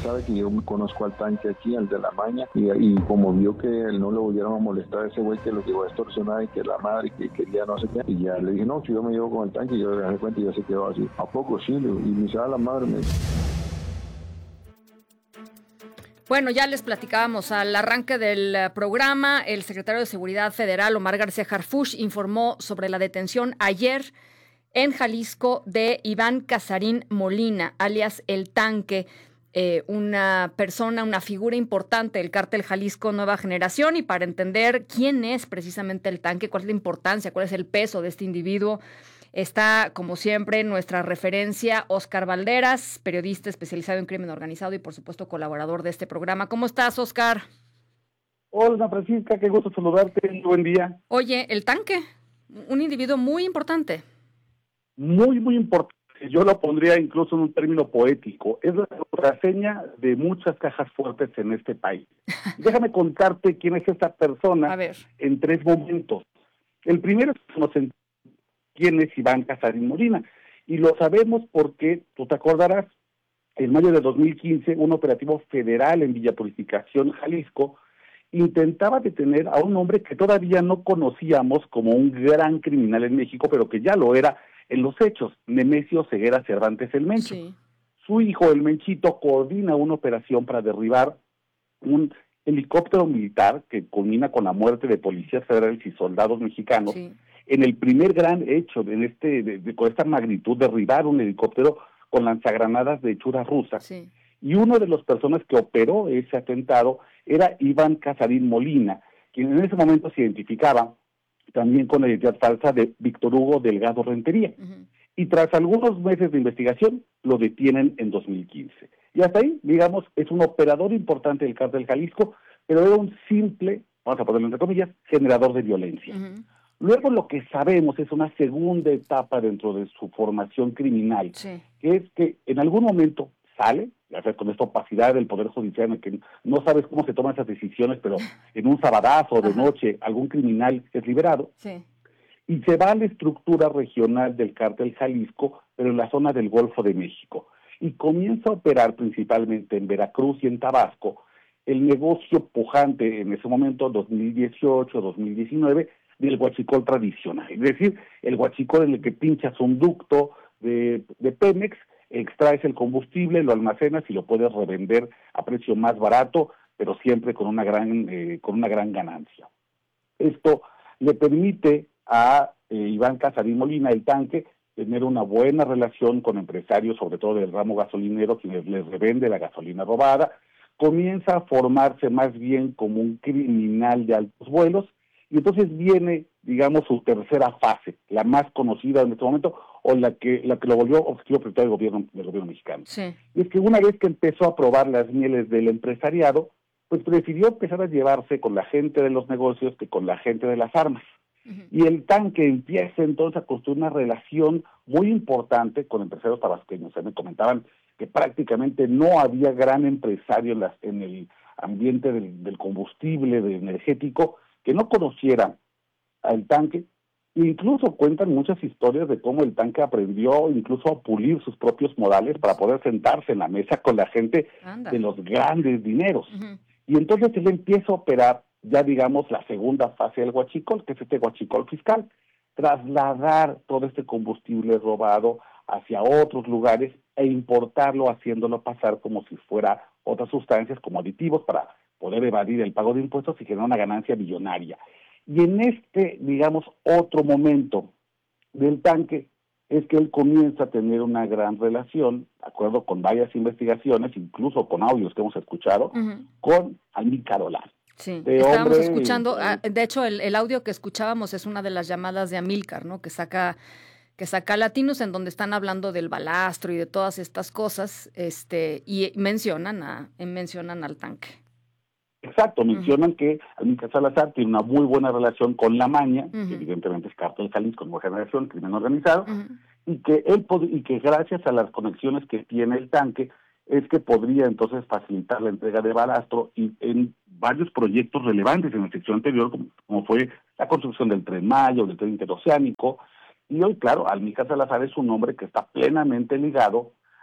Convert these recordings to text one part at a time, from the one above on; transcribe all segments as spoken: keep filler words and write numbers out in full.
sabe que yo me conozco al tanque aquí, al de la maña, y, y como vio que él no lo volvieron a molestar a ese güey que lo llegó a extorsionar y que la madre que quería no sé qué, y ya le dije, no, si yo me llevo con el tanque, y yo le dejé cuenta y ya se quedó así. ¿A poco sí? Y me dice, a la madre me... Bueno, ya les platicábamos al arranque del programa, el secretario de Seguridad Federal, Omar García Harfuch, informó sobre la detención ayer en Jalisco de Iván Casarín Molina, alias El Tanque, eh, una persona, una figura importante del cártel Jalisco Nueva Generación. Y para entender quién es precisamente El Tanque, cuál es la importancia, cuál es el peso de este individuo, está, como siempre, nuestra referencia, Óscar Valderas, periodista especializado en crimen organizado y, por supuesto, colaborador de este programa. ¿Cómo estás, Óscar? Hola, Francisca, qué gusto saludarte. Buen día. Oye, El Tanque, un individuo muy importante. Muy, muy importante. Yo lo pondría incluso en un término poético. Es la contraseña de muchas cajas fuertes en este país. Déjame contarte quién es esta persona. A ver. En tres momentos. El primero es que nos entendemos quién es Iván Casarín Molina. Y lo sabemos porque, tú te acordarás, en mayo de dos mil quince, un operativo federal en Villa Purificación, Jalisco, intentaba detener a un hombre que todavía no conocíamos como un gran criminal en México, pero que ya lo era en los hechos, Nemesio Ceguera Cervantes el Mencho. Sí. Su hijo, el Menchito, coordina una operación para derribar un helicóptero militar que culmina con la muerte de policías federales y soldados mexicanos. Sí. En el primer gran hecho en este de, de, con esta magnitud, derribar un helicóptero con lanzagranadas de hechura rusa. Sí. Y uno de las personas que operó ese atentado era Iván Casarín Molina, quien en ese momento se identificaba también con la identidad falsa de Víctor Hugo Delgado Rentería. Uh-huh. Y tras algunos meses de investigación, lo detienen en dos mil quince. Y hasta ahí, digamos, es un operador importante del cártel Jalisco, pero era un simple, vamos a ponerlo entre comillas, generador de violencia. Uh-huh. Luego lo que sabemos es una segunda etapa dentro de su formación criminal, Sí. que es que en algún momento sale, ya sabes, con esta opacidad del Poder Judicial, en el que no sabes cómo se toman esas decisiones, pero en un sabadazo de Ajá. noche algún criminal es liberado, Sí. y se va a la estructura regional del cártel Jalisco, pero en la zona del Golfo de México, y comienza a operar principalmente en Veracruz y en Tabasco, el negocio pujante en ese momento, dos mil dieciocho, dos mil diecinueve, del huachicol tradicional, es decir, el huachicol en el que pinchas un ducto de, de Pemex, extraes el combustible, lo almacenas y lo puedes revender a precio más barato, pero siempre con una gran eh, con una gran ganancia. Esto le permite a eh, Iván Casarín Molina, El Tanque, tener una buena relación con empresarios, sobre todo del ramo gasolinero, quienes les revende la gasolina robada. Comienza a formarse más bien como un criminal de altos vuelos, y entonces viene, digamos, su tercera fase, la más conocida en este momento, o la que la que lo volvió objetivo prioritario del gobierno, del gobierno mexicano. Sí. Y es que una vez que empezó a probar las mieles del empresariado, pues prefirió empezar a llevarse con la gente de los negocios que con la gente de las armas. Uh-huh. Y El Tanque empieza entonces a construir una relación muy importante con empresarios tabasqueños. O sea, me comentaban que prácticamente no había gran empresario en, las, en el ambiente del, del combustible, del energético, que no conociera al Tanque. Incluso cuentan muchas historias de cómo El Tanque aprendió incluso a pulir sus propios modales para poder sentarse en la mesa con la gente Anda. de los grandes dineros. Uh-huh. Y entonces él empieza a operar ya, digamos, la segunda fase del huachicol, que es este huachicol fiscal, trasladar todo este combustible robado hacia otros lugares e importarlo, haciéndolo pasar como si fuera otras sustancias como aditivos para poder evadir el pago de impuestos y generar una ganancia millonaria. Y en este, digamos, otro momento del Tanque es que él comienza a tener una gran relación, de acuerdo con varias investigaciones, incluso con audios que hemos escuchado, uh-huh. con Amílcar Olán. Sí, estábamos hombre, escuchando, eh, de hecho el, el audio que escuchábamos es una de las llamadas de Amílcar, ¿no? Que saca que saca Latinos, en donde están hablando del balastro y de todas estas cosas, este, y mencionan a mencionan al Tanque. Exacto, mencionan uh-huh. que Amílcar Salazar tiene una muy buena relación con La Maña, uh-huh. que evidentemente es cártel Jalisco, Nueva Generación, crimen organizado, uh-huh. y que él y que gracias a las conexiones que tiene El Tanque es que podría entonces facilitar la entrega de balastro y en varios proyectos relevantes en la sección anterior, como, como fue la construcción del Tren Maya, del Tren Interoceánico, y hoy, claro, Amílcar Salazar es un hombre que está plenamente ligado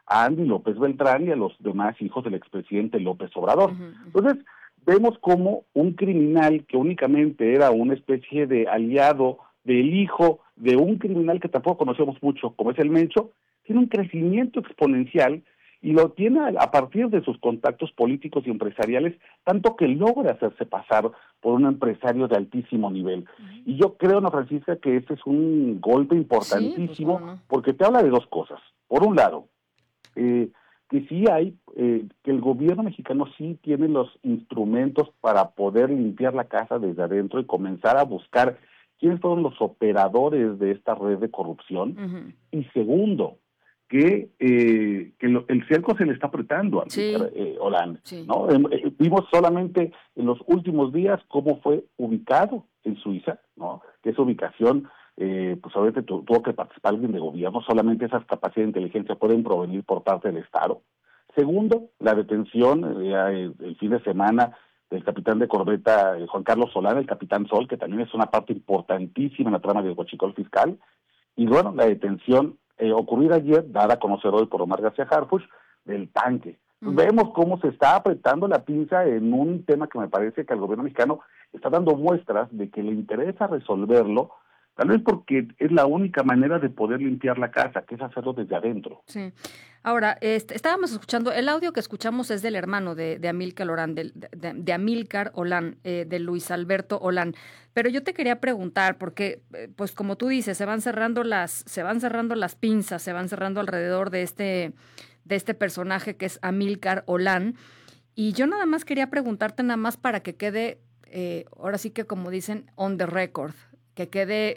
a Andy López Beltrán y a los demás hijos del expresidente López Obrador. Uh-huh. Entonces, vemos como un criminal que únicamente era una especie de aliado del hijo de un criminal que tampoco conocemos mucho, como es el Mencho, tiene un crecimiento exponencial y lo tiene a partir de sus contactos políticos y empresariales, tanto que logra hacerse pasar por un empresario de altísimo nivel. Uh-huh. Y yo creo, Ana Francisca, que este es un golpe importantísimo, sí, pues, no. porque te habla de dos cosas. Por un lado, eh, que sí hay, eh, que el gobierno mexicano sí tiene los instrumentos para poder limpiar la casa desde adentro y comenzar a buscar quiénes fueron los operadores de esta red de corrupción. Uh-huh. Y segundo, que, eh, que lo, el cerco se le está apretando a sí. eh, Hollande, sí. ¿no? Eh, vimos solamente en los últimos días cómo fue ubicado en Suiza, ¿no? Que esa ubicación, eh, pues obviamente tu, tuvo que participar alguien de gobierno, solamente esas capacidades de inteligencia pueden provenir por parte del Estado. Segundo, la detención eh, el fin de semana del capitán de corbeta eh, Juan Carlos Solana, el capitán Sol, que también es una parte importantísima en la trama del huachicol fiscal, y bueno, la detención eh, ocurrida ayer, dada a conocer hoy por Omar García Harfuch, del tanque. Uh-huh. Vemos cómo se está apretando la pinza en un tema que me parece que al gobierno mexicano está dando muestras de que le interesa resolverlo, tal vez porque es la única manera de poder limpiar la casa, que es hacerlo desde adentro. Sí. Ahora, este, estábamos escuchando, el audio que escuchamos es del hermano de, de Amílcar Olán, de, de, de Amílcar Olán, eh, de Luis Alberto Olán. Pero yo te quería preguntar, porque, eh, pues como tú dices, se van cerrando las, se van cerrando las pinzas, se van cerrando alrededor de este, de este personaje que es Amílcar Olán. Y yo nada más quería preguntarte, nada más para que quede, eh, ahora sí que como dicen, on the record, que quede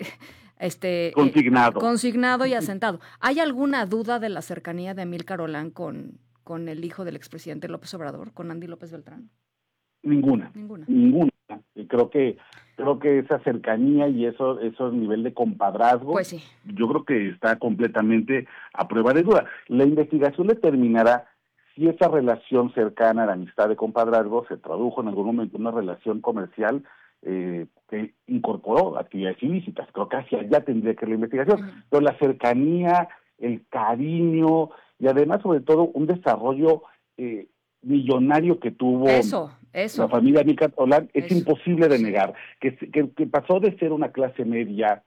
este consignado, eh, consignado y asentado. ¿Hay alguna duda de la cercanía de Amílcar Olán con, con el hijo del expresidente López Obrador, con Andy López Beltrán? Ninguna, ninguna, ninguna. Y creo que creo que esa cercanía y eso eso nivel de compadrazgo, pues sí. yo creo que está completamente a prueba de duda. La investigación determinará si esa relación cercana a la amistad de compadrazgo se tradujo en algún momento en una relación comercial Eh, que incorporó actividades ilícitas. Creo que hacia allá tendría que ir la investigación. Uh-huh. Pero la cercanía, el cariño y además, sobre todo, un desarrollo eh, millonario que tuvo eso, eso. la familia Amílcar Olán es eso. imposible de negar. Que, que, que pasó de ser una clase media,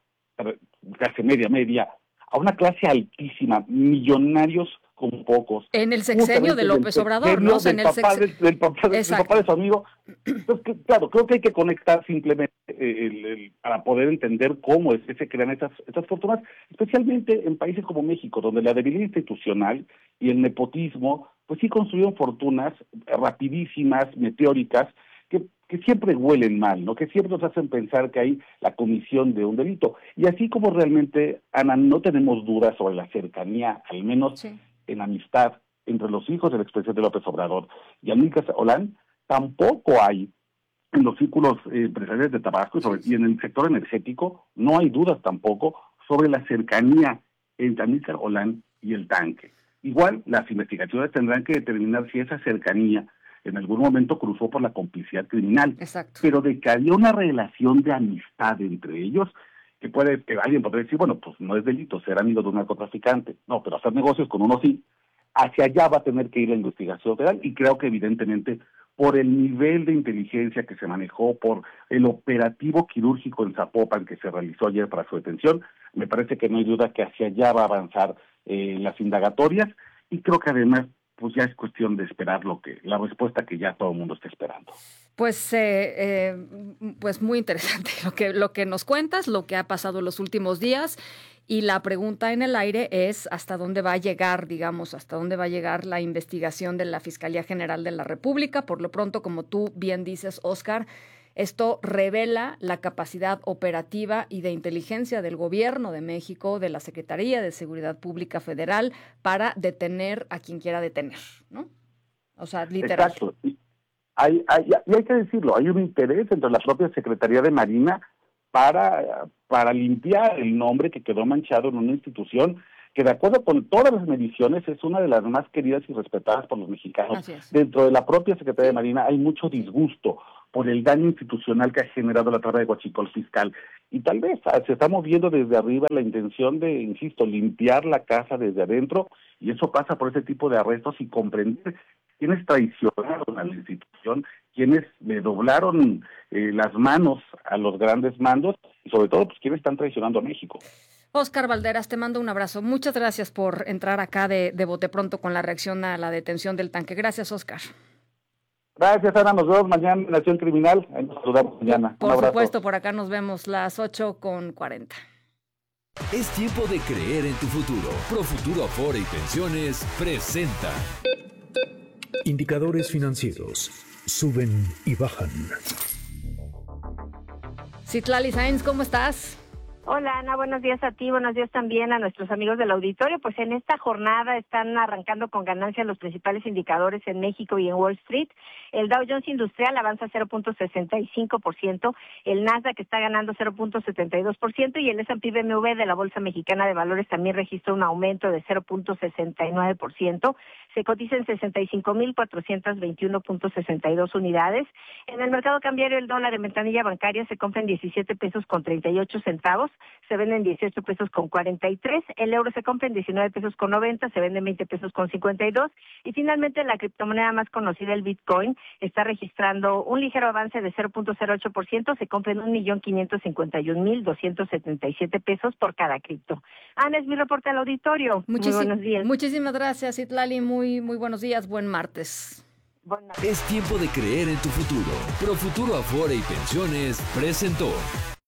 clase media, media, a una clase altísima, millonarios con pocos. En el sexenio de López Obrador, ¿no? Del, en el papá, sex... del, del, papá, del papá de su amigo. Entonces, que, claro, creo que hay que conectar simplemente el, el, para poder entender cómo es que se crean esas, esas fortunas, especialmente en países como México, donde la debilidad institucional y el nepotismo, pues sí construyeron fortunas rapidísimas, meteóricas, que, que siempre huelen mal, ¿no? Que siempre nos hacen pensar que hay la comisión de un delito. Y así como realmente, Ana, no tenemos dudas sobre la cercanía, al menos sí. en amistad, entre los hijos del expresidente López Obrador y Amílcar Olán, tampoco hay en los círculos eh, empresariales de Tabasco y, sobre, y en el sector energético, no hay dudas tampoco sobre la cercanía entre Amílcar Olán y el tanque. Igual, las investigaciones tendrán que determinar si esa cercanía en algún momento cruzó por la complicidad criminal. Exacto. Pero de que había una relación de amistad entre ellos, que puede que alguien podría decir, bueno, pues no es delito ser amigo de un narcotraficante. No, pero hacer negocios con uno sí. Hacia allá va a tener que ir la investigación federal y creo que evidentemente por el nivel de inteligencia que se manejó, por el operativo quirúrgico en Zapopan que se realizó ayer para su detención, me parece que no hay duda que hacia allá va a avanzar eh, las indagatorias y creo que además pues ya es cuestión de esperar lo que la respuesta que ya todo el mundo está esperando. Pues, eh, eh, pues muy interesante lo que lo que nos cuentas, lo que ha pasado en los últimos días. Y la pregunta en el aire es hasta dónde va a llegar, digamos, hasta dónde va a llegar la investigación de la Fiscalía General de la República. Por lo pronto, como tú bien dices, Oscar, esto revela la capacidad operativa y de inteligencia del Gobierno de México, de la Secretaría de Seguridad Pública Federal, para detener a quien quiera detener, ¿no? O sea, literal. Exacto. Y hay, hay, y hay que decirlo, hay un interés entre la propia Secretaría de Marina para, para limpiar el nombre que quedó manchado en una institución que de acuerdo con todas las mediciones es una de las más queridas y respetadas por los mexicanos. Dentro de la propia Secretaría de Marina hay mucho disgusto por el daño institucional que ha generado la trama de huachicol fiscal. Y tal vez se está moviendo desde arriba la intención de, insisto, limpiar la casa desde adentro, y eso pasa por ese tipo de arrestos y comprender quiénes traicionaron a la institución, quienes le doblaron eh, las manos a los grandes mandos, y sobre todo, pues, quienes están traicionando a México. Óscar Valderas, te mando un abrazo. Muchas gracias por entrar acá de, de bote pronto con la reacción a la detención del tanque. Gracias, Óscar. Gracias, Ana. Nos vemos mañana en Nación Criminal. Ahí nos saludamos mañana. Por supuesto, por acá nos vemos las ocho con cuarenta. Es tiempo de creer en tu futuro. Profuturo Afore y Pensiones presenta Indicadores financieros. Suben y bajan. Citlali Sáenz, ¿cómo estás? Hola, Ana, buenos días a ti, buenos días también a nuestros amigos del auditorio. Pues en esta jornada están arrancando con ganancias los principales indicadores en México y en Wall Street. El Dow Jones Industrial avanza cero punto sesenta y cinco por ciento, el Nasdaq está ganando cero punto setenta y dos por ciento y el S and P B M W de la Bolsa Mexicana de Valores también registra un aumento de cero punto sesenta y nueve por ciento. Se cotiza en sesenta y cinco mil cuatrocientos veintiuno punto sesenta y dos unidades. En el mercado cambiario el dólar en ventanilla bancaria se compra en diecisiete pesos con treinta y ocho centavos, se vende en dieciocho pesos con cuarenta y tres, el euro se compra en diecinueve pesos con noventa, se vende en veinte pesos con cincuenta y dos y finalmente la criptomoneda más conocida, el Bitcoin, está registrando un ligero avance de cero punto cero ocho por ciento, se compra en un millón quinientos cincuenta y un mil doscientos setenta y siete pesos por cada cripto. Ana, es mi reporte al auditorio. Muchísim- muy buenos días. Muchísimas gracias, Citlali. Muy, muy buenos días. Buen martes. Es tiempo de creer en tu futuro. Profuturo Afore y Pensiones presentó